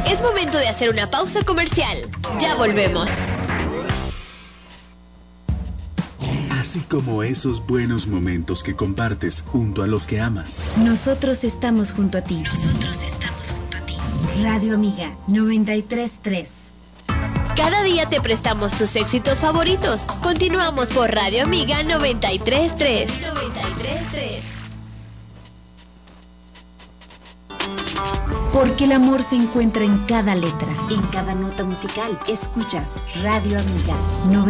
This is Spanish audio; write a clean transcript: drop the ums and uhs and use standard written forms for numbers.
Es momento de hacer una pausa comercial. Ya volvemos. Así como esos buenos momentos que compartes junto a los que amas. Nosotros estamos junto a ti. Nosotros estamos junto a ti. Radio Amiga 93.3. Cada día te prestamos tus éxitos favoritos. Continuamos por Radio Amiga 93.3. 93.3. Porque el amor se encuentra en cada letra, en cada nota musical. Escuchas Radio Amiga 93.3.